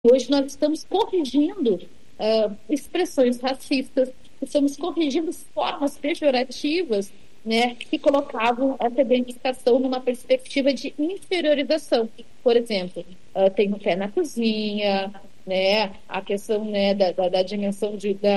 Hoje nós estamos corrigindo expressões racistas, estamos corrigindo formas pejorativas, né, que colocavam essa identificação numa perspectiva de inferiorização. Por exemplo, tem o pé na cozinha, né, a questão, né, da dimensão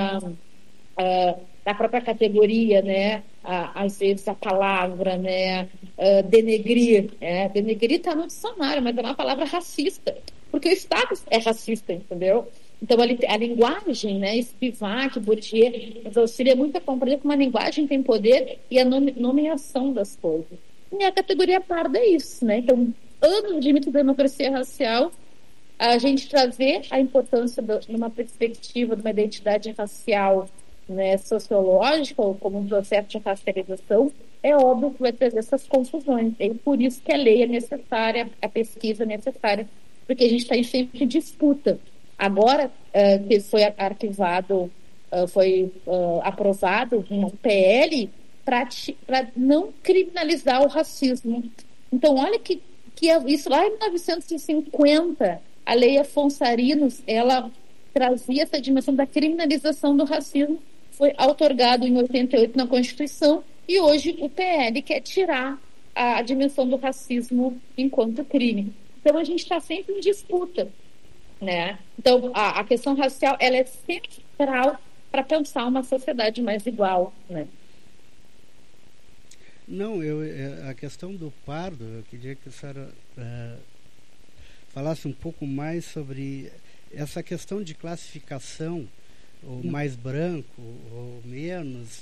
da própria categoria, né? Às vezes a palavra, né? Denegrir. Denegrir está no dicionário, mas é uma palavra racista, porque o Estado é racista, entendeu? Então, a linguagem, né, Spivak, Bourdieu, nos auxilia muito a compreender que uma linguagem tem poder e a nomeação das coisas. E a categoria parda é isso, né? Então, anos de mito da democracia racial, a gente trazer a importância de uma perspectiva de uma identidade racial, né, sociológica, ou como um processo de racialização, é óbvio que vai trazer essas confusões. E por isso que a lei é necessária, a pesquisa é necessária, porque a gente está em sempre disputa. Agora, que foi arquivado, foi aprovado um PL para não criminalizar o racismo. Então, olha que isso lá em 1950, a Lei Afonso Arinos, ela trazia essa dimensão da criminalização do racismo, foi outorgado em 88 na Constituição, e hoje o PL quer tirar a dimensão do racismo enquanto crime. Então, a gente está sempre em disputa, né? Então, a questão racial, ela é central para pensar uma sociedade mais igual, né? Não, a questão do pardo, eu queria que a senhora falasse um pouco mais sobre essa questão de classificação, ou mais branco ou menos.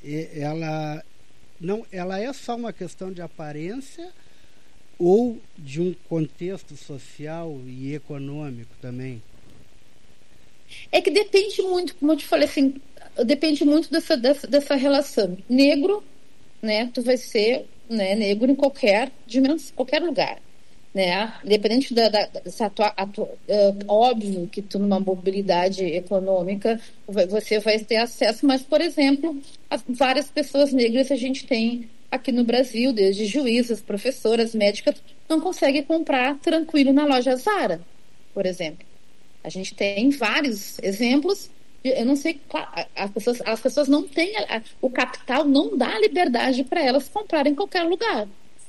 Ela é só uma questão de aparência ou de um contexto social e econômico também? É que depende muito, como eu te falei, assim, depende muito dessa relação. Negro, né, tu vai ser, né, negro em qualquer dimensão, qualquer lugar, né, independente óbvio que tu numa mobilidade econômica você vai ter acesso, mas, por exemplo, várias pessoas negras a gente tem aqui no Brasil, desde juízes, professoras, médicas, não conseguem comprar tranquilo na loja Zara, por exemplo. A gente tem vários exemplos. Eu não sei, as pessoas não têm, o capital não dá liberdade para elas comprarem em qualquer lugar,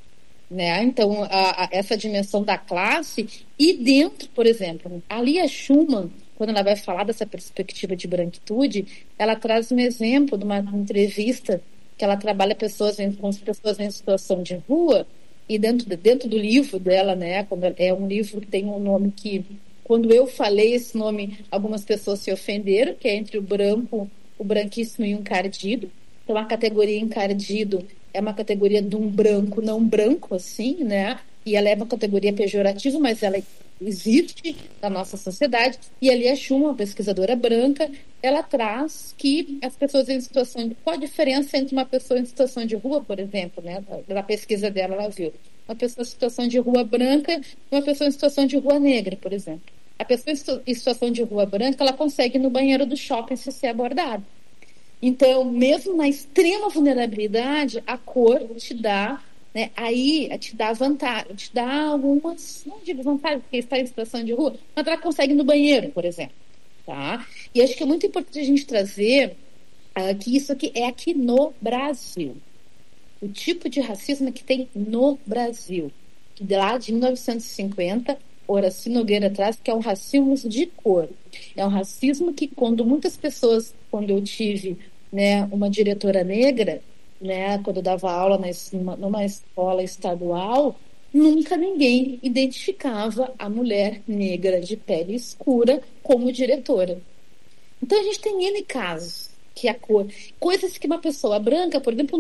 né? Então, essa dimensão da classe, e dentro, por exemplo, a Lia Schumann, quando ela vai falar dessa perspectiva de branquitude, ela traz um exemplo de uma entrevista que ela trabalha com as pessoas em situação de rua, e dentro do livro dela, né, é um livro que tem um nome que, quando eu falei esse nome, algumas pessoas se ofenderam, que é entre o branco, o branquíssimo e o encardido. Então, a categoria encardido é uma categoria de um branco não branco, assim, né? E ela é uma categoria pejorativa, mas ela existe na nossa sociedade. E ali a Schumann, uma pesquisadora branca, ela traz que as pessoas em situação de... Qual a diferença entre uma pessoa em situação de rua, por exemplo, né? Na pesquisa dela, ela viu. Uma pessoa em situação de rua branca e uma pessoa em situação de rua negra, por exemplo. A pessoa em situação de rua branca, ela consegue ir no banheiro do shopping se ser abordada. Então, mesmo na extrema vulnerabilidade, a cor te dá, né, aí te dá vantagem, te dá algumas, não digo vantagem, porque está em situação de rua, mas ela consegue ir no banheiro, por exemplo. Tá? E acho que é muito importante a gente trazer que isso aqui é aqui no Brasil. O tipo de racismo que tem no Brasil, que lá de 1950, Horaci Nogueira traz, que é um racismo de cor. É um racismo que, quando eu tive, né, uma diretora negra, né, quando eu dava aula numa escola estadual, nunca ninguém identificava a mulher negra de pele escura como diretora. Então a gente tem N casos que a cor, coisas que uma pessoa branca, por exemplo,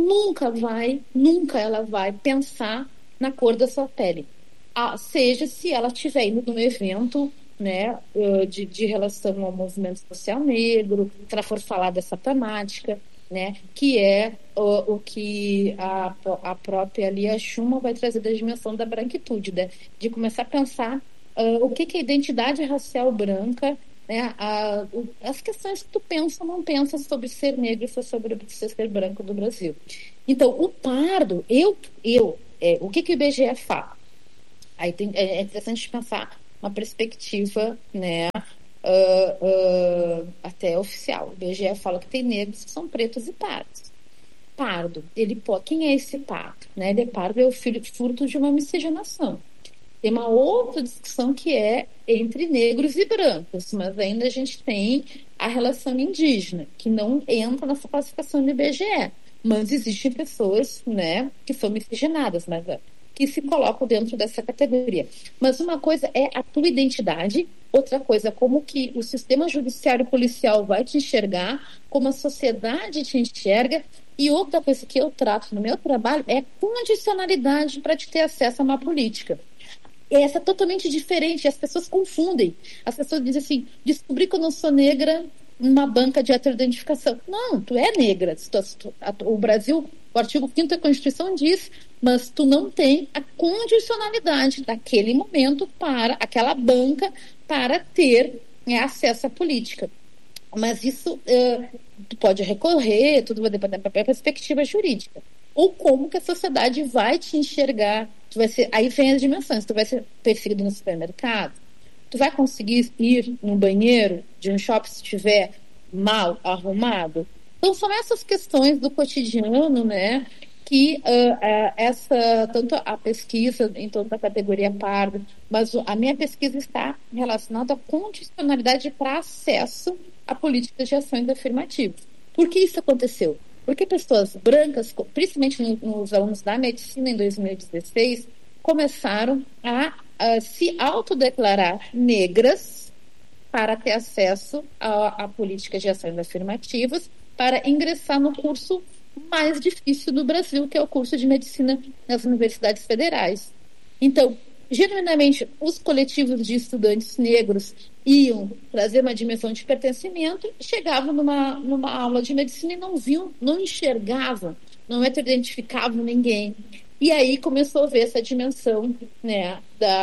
nunca ela vai pensar na cor da sua pele. Seja se ela estiver indo num evento, né, de relação ao movimento social negro, se ela for falar dessa temática, né, que é o que a própria Lia Schumann vai trazer da dimensão da branquitude, né, de começar a pensar o que é identidade racial branca, né, as questões que tu pensa ou não pensa sobre ser negro e sobre ser branco do Brasil. Então, o pardo, o que o IBGE fala? Aí é interessante pensar uma perspectiva, né, até oficial. O IBGE fala que tem negros que são pretos e pardos. Pardo, quem é esse pardo? Né? Ele é pardo, é o fruto de uma miscigenação. Tem uma outra discussão que é entre negros e brancos, mas ainda a gente tem a relação indígena, que não entra nessa classificação do IBGE. Mas existem pessoas, né, que são miscigenadas, mas que se colocam dentro dessa categoria. Mas uma coisa é a tua identidade, outra coisa é como que o sistema judiciário policial vai te enxergar, como a sociedade te enxerga, e outra coisa que eu trato no meu trabalho é condicionalidade para te ter acesso a uma política. Essa é totalmente diferente, as pessoas confundem. As pessoas dizem assim, descobri que eu não sou negra numa banca de heteroidentificação. Não, tu é negra. O Brasil, o artigo 5º da Constituição diz, mas tu não tem a condicionalidade daquele momento para aquela banca para ter acesso à política. Mas isso tu pode recorrer, tudo vai depender da perspectiva jurídica. Ou como que a sociedade vai te enxergar. Aí vem as dimensões. Tu vai ser perseguido no supermercado, tu vai conseguir ir no banheiro de um shopping se estiver mal arrumado. Então são essas questões do cotidiano, né, que tanto a pesquisa em toda a categoria parda, mas a minha pesquisa está relacionada à condicionalidade para acesso a políticas de ações afirmativas. Por que isso aconteceu? Porque pessoas brancas, principalmente nos alunos da medicina em 2016, começaram a se autodeclarar negras para ter acesso a políticas de ações afirmativas, para ingressar no curso mais difícil do Brasil, que é o curso de medicina nas universidades federais. Então, genuinamente, os coletivos de estudantes negros iam trazer uma dimensão de pertencimento, chegavam numa aula de medicina e não viam, não enxergavam, não identificavam ninguém. E aí começou a ver essa dimensão, né,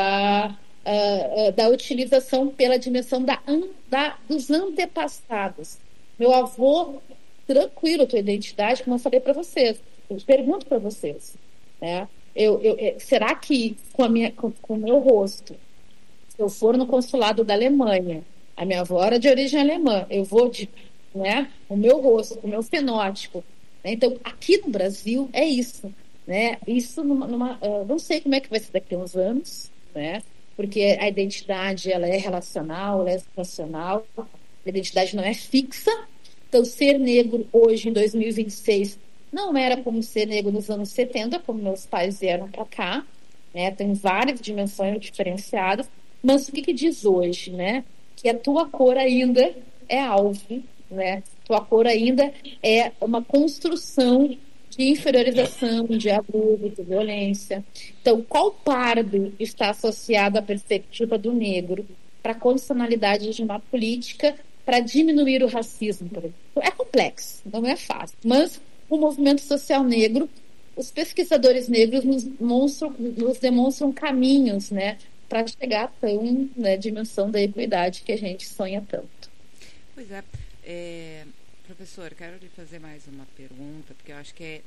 da utilização pela dimensão dos antepassados. Meu avô, tranquilo a tua identidade, como eu falei para vocês. Eu pergunto para vocês, né? Será que com o meu rosto, se eu for no consulado da Alemanha, a minha avó era de origem alemã, eu vou né, o meu rosto, o meu fenótipo. Né? Então, aqui no Brasil é isso. Né? Isso não sei como é que vai ser daqui a uns anos, né? Porque a identidade ela é relacional, ela é situacional, a identidade não é fixa. Então, ser negro hoje, em 2026, não era como ser negro nos anos 70, como meus pais vieram para cá, né? Tem várias dimensões diferenciadas, mas o que diz hoje, né? Que a tua cor ainda é alvo, né? Tua cor ainda é uma construção de inferiorização, de abuso, de violência. Então, qual pardo está associado à perspectiva do negro para a condicionalidade de uma política para diminuir o racismo? É complexo, não é fácil, mas o movimento social negro, os pesquisadores negros nos demonstram caminhos, né, para chegar à tão, né, dimensão da equidade que a gente sonha tanto. Pois é, professor, quero lhe fazer mais uma pergunta, porque eu acho que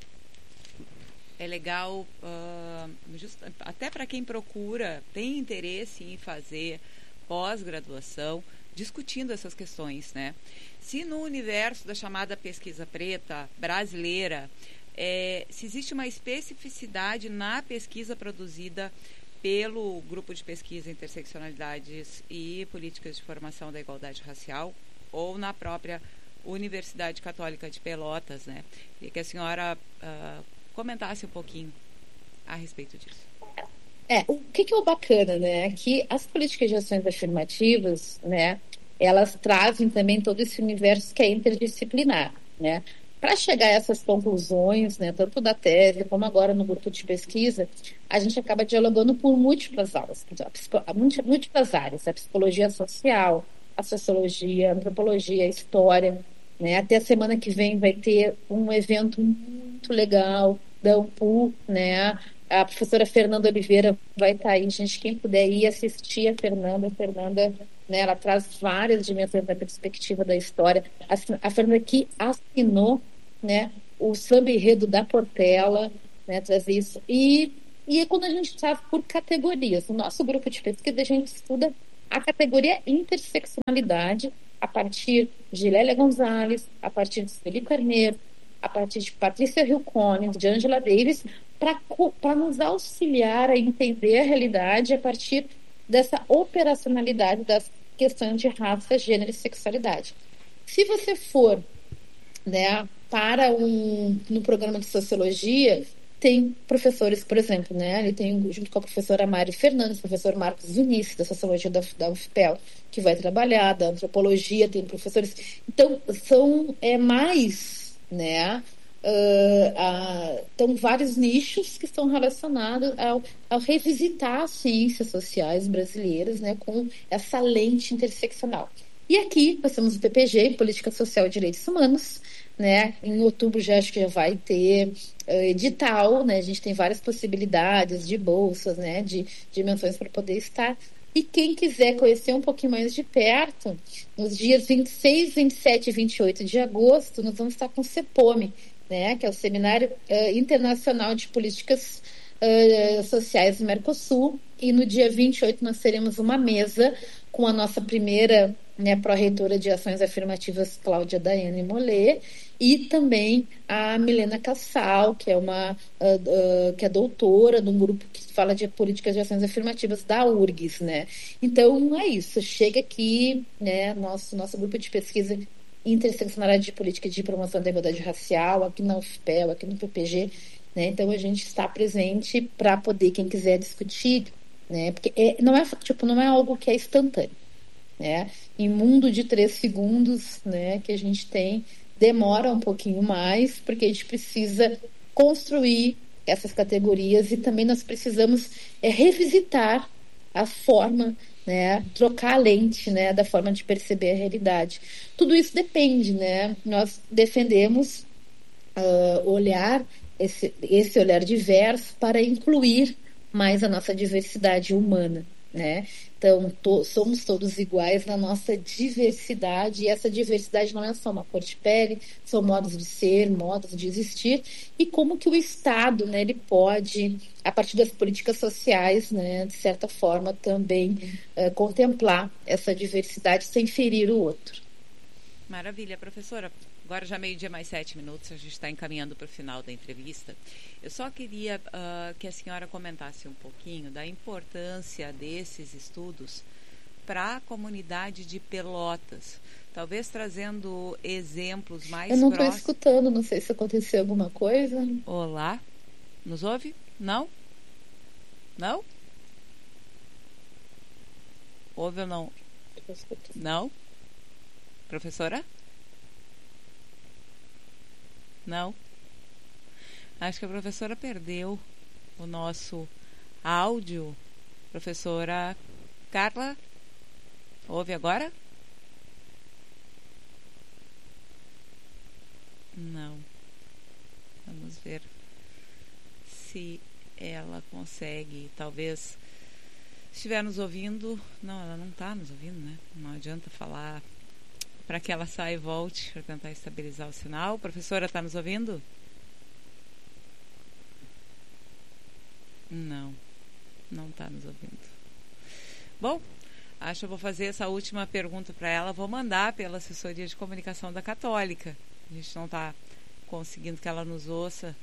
é legal, até para quem tem interesse em fazer pós-graduação, discutindo essas questões, né? Se no universo da chamada pesquisa preta brasileira, se existe uma especificidade na pesquisa produzida pelo Grupo de Pesquisa Interseccionalidades e Políticas de Formação da Igualdade Racial, ou na própria Universidade Católica de Pelotas, né? E que a senhora comentasse um pouquinho a respeito disso. O que é o bacana, né? Que as políticas de ações afirmativas, né, elas trazem também todo esse universo que é interdisciplinar, né? Para chegar a essas conclusões, né, tanto da tese como agora no grupo de pesquisa, a gente acaba dialogando por múltiplas aulas, múltiplas áreas, a psicologia social, a sociologia, a antropologia, a história, né? Até a semana que vem vai ter um evento muito legal da AMPU, né? A professora Fernanda Oliveira vai estar aí, gente, quem puder ir assistir a Fernanda, né, ela traz várias dimensões da perspectiva da história. A Fernanda que assinou, né, o samba enredo da Portela, né, traz isso. E quando a gente está por categorias, o nosso grupo de pesquisa, a gente estuda a categoria interseccionalidade a partir de Lélia Gonzalez, a partir de Sueli Carneiro, a partir de Patrícia Hill Collins, de Angela Davis, para nos auxiliar a entender a realidade a partir dessa operacionalidade das questões de raça, gênero e sexualidade. Se você for, né, no programa de sociologia, tem professores, por exemplo, né, ele tem, junto com a professora Mari Fernandes, o professor Marcos Vinícius, da sociologia da UFPEL, que vai trabalhar, da antropologia, tem professores. Então, são mais, né, então, vários nichos que estão relacionados ao revisitar as ciências sociais brasileiras, né, com essa lente interseccional. E aqui nós temos o PPG, Política Social e Direitos Humanos, né? Em outubro acho que já vai ter edital, né? A gente tem várias possibilidades de bolsas, né? De menções para poder estar. E quem quiser conhecer um pouquinho mais de perto, nos dias 26, 27 e 28 de agosto, nós vamos estar com o CEPOME, né? Que é o Seminário Internacional de Políticas Sociais do Mercosul. E no dia 28 nós teremos uma mesa com a nossa primeira, né, pró-reitora de Ações Afirmativas, Cláudia Daiane Mollet, e também a Milena Cassal, que é que é doutora de um grupo que fala de políticas de ações afirmativas da URGS, né? Então é isso, chega aqui, né, nosso grupo de pesquisa interseccionalidade de política de promoção da igualdade racial, aqui na UFPEL, aqui no PPG, né? Então a gente está presente para poder, quem quiser discutir, né? Porque não é algo que é instantâneo, né? Em mundo de 3 segundos, né, que a gente tem, demora um pouquinho mais, porque a gente precisa construir essas categorias e também nós precisamos revisitar a forma, né, trocar a lente, né, da forma de perceber a realidade. Tudo isso depende, né? Nós defendemos olhar esse olhar diverso para incluir mais a nossa diversidade humana, né? Então, somos todos iguais na nossa diversidade, e essa diversidade não é só uma cor de pele, são modos de ser, modos de existir, e como que o Estado, né, ele pode, a partir das políticas sociais, né, de certa forma, também contemplar essa diversidade sem ferir o outro. Maravilha, professora. Agora já 12:00 mais 7 minutos, a gente está encaminhando para o final da entrevista. Eu só queria que a senhora comentasse um pouquinho da importância desses estudos para a comunidade de Pelotas, talvez trazendo exemplos mais próximos. Eu não estou escutando, não sei se aconteceu alguma coisa. Olá, nos ouve? Não? Não? Ouve ou não? Não? Professora? Não? Acho que a professora perdeu o nosso áudio. Professora Carla, ouve agora? Não. Vamos ver se ela consegue, talvez, se estiver nos ouvindo. Não, ela não está nos ouvindo, né? Não adianta falar para que ela saia e volte para tentar estabilizar o sinal. Professora, está nos ouvindo? Não está nos ouvindo. Bom, acho que eu vou fazer essa última pergunta para ela. Vou mandar pela assessoria de comunicação da Católica. A gente não está conseguindo que ela nos ouça.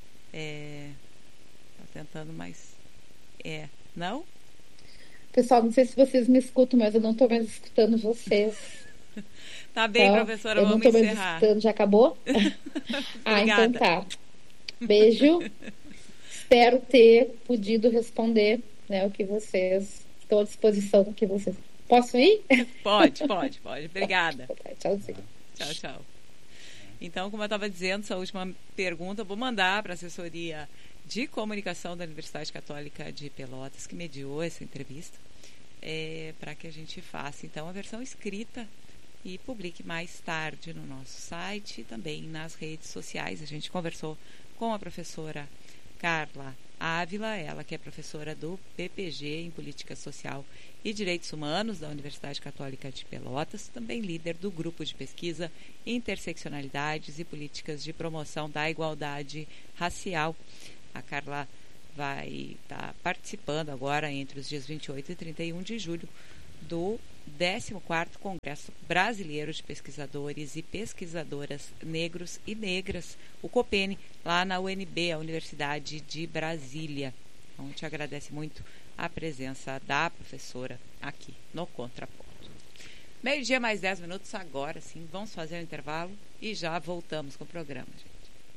Está tentando, mas... Não? Pessoal, não sei se vocês me escutam, mas eu não estou mais escutando vocês. Tá bem, então, professora, vamos encerrar. Eu não estou mais escutando. Já acabou? Então tá. Beijo. Espero ter podido responder, né, o que vocês... Estou à disposição do que vocês... Posso ir? Pode. Obrigada. Tchauzinho. Tchau. Então, como eu estava dizendo, essa última pergunta eu vou mandar para a assessoria de comunicação da Universidade Católica de Pelotas, que mediou essa entrevista, para que a gente faça, então, a versão escrita e publique mais tarde no nosso site e também nas redes sociais. A gente conversou com a professora Carla Ávila, ela que é professora do PPG em Política Social e Direitos Humanos da Universidade Católica de Pelotas, também líder do grupo de pesquisa Interseccionalidades e Políticas de Promoção da Igualdade Racial. A Carla vai estar participando agora entre os dias 28 e 31 de julho do 14º Congresso Brasileiro de Pesquisadores e Pesquisadoras Negros e Negras, o COPENE, lá na UNB, a Universidade de Brasília. Então, a gente agradece muito a presença da professora aqui no Contraponto. 12:00 mais 10 minutos, agora sim, vamos fazer um intervalo e já voltamos com o programa, gente.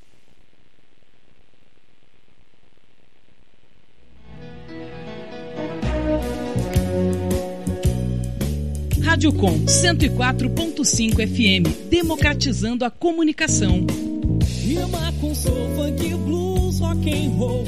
Rádio Com 104.5 FM, democratizando a comunicação. Rima com soul, funk, blues, rock and roll.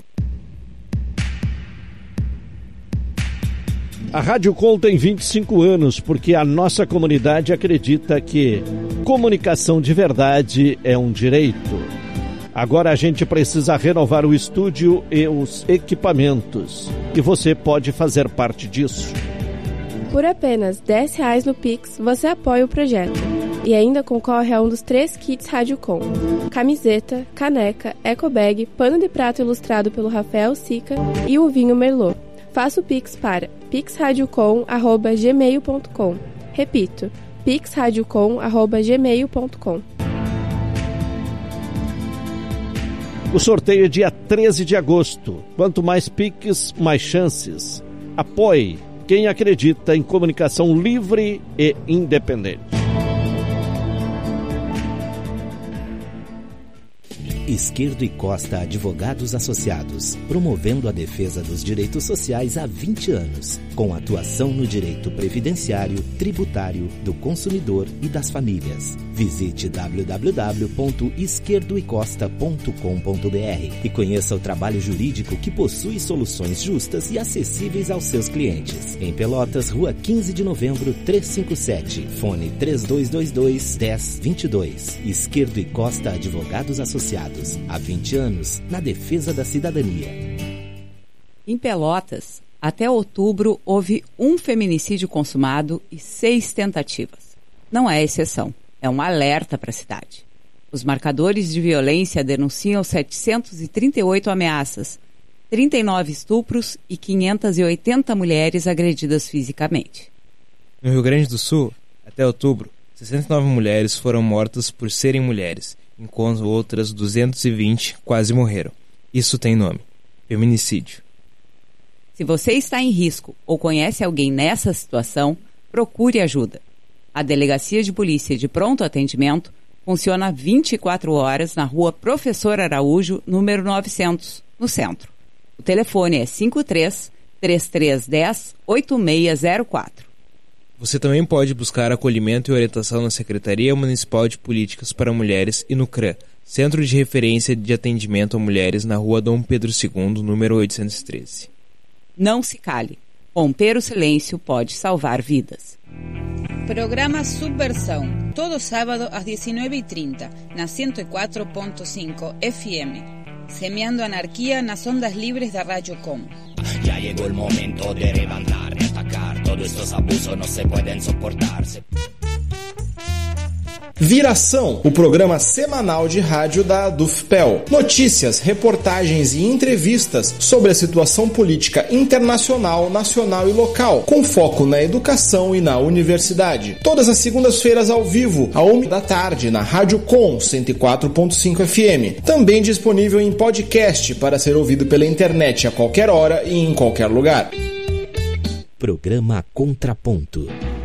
A Rádio Com tem 25 anos porque a nossa comunidade acredita que comunicação de verdade é um direito. Agora a gente precisa renovar o estúdio e os equipamentos. E você pode fazer parte disso. Por apenas R$10 no Pix, você apoia o projeto. E ainda concorre a um dos 3 kits Rádio Com: camiseta, caneca, ecobag, pano de prato ilustrado pelo Rafael Sica e o vinho Merlot. Faça o Pix para pixradiocom@gmail.com. Repito, pixradiocom@gmail.com. O sorteio é dia 13 de agosto. Quanto mais Pix, mais chances. Apoie quem acredita em comunicação livre e independente. Esquerdo e Costa Advogados Associados, promovendo a defesa dos direitos sociais há 20 anos, com atuação no direito previdenciário, tributário, do consumidor e das famílias. Visite www.esquerdoecosta.com.br e conheça o trabalho jurídico que possui soluções justas e acessíveis aos seus clientes. Em Pelotas, Rua 15 de Novembro, 357, fone 3222-1022. Esquerdo e Costa Advogados Associados. Há 20 anos, na defesa da cidadania. Em Pelotas, até outubro, houve um feminicídio consumado e 6 tentativas. Não é exceção, é um alerta para a cidade. Os marcadores de violência denunciam 738 ameaças, 39 estupros e 580 mulheres agredidas fisicamente. No Rio Grande do Sul, até outubro, 69 mulheres foram mortas por serem mulheres, enquanto outras 220 quase morreram. Isso tem nome: feminicídio. Se você está em risco ou conhece alguém nessa situação, procure ajuda. A Delegacia de Polícia de Pronto Atendimento funciona 24 horas na Rua Professor Araújo, número 900, no centro. O telefone é 53-3310-8604. Você também pode buscar acolhimento e orientação na Secretaria Municipal de Políticas para Mulheres e no CRAM, Centro de Referência de Atendimento a Mulheres, na Rua Dom Pedro II, número 813. Não se cale. Romper o silêncio pode salvar vidas. Programa Subversão, todo sábado às 19h30, na 104.5 FM. Semeando anarquía nas ondas libres da Rádio Com. Ya llegó el momento de levantar, de atacar. Todos estos abusos no se pueden soportar. Viração, o programa semanal de rádio da Dufpel. Notícias, reportagens e entrevistas sobre a situação política internacional, nacional e local, com foco na educação e na universidade. Todas as segundas-feiras ao vivo, à 13h, na Rádio Com 104.5 FM. Também disponível em podcast para ser ouvido pela internet a qualquer hora e em qualquer lugar. Programa Contraponto.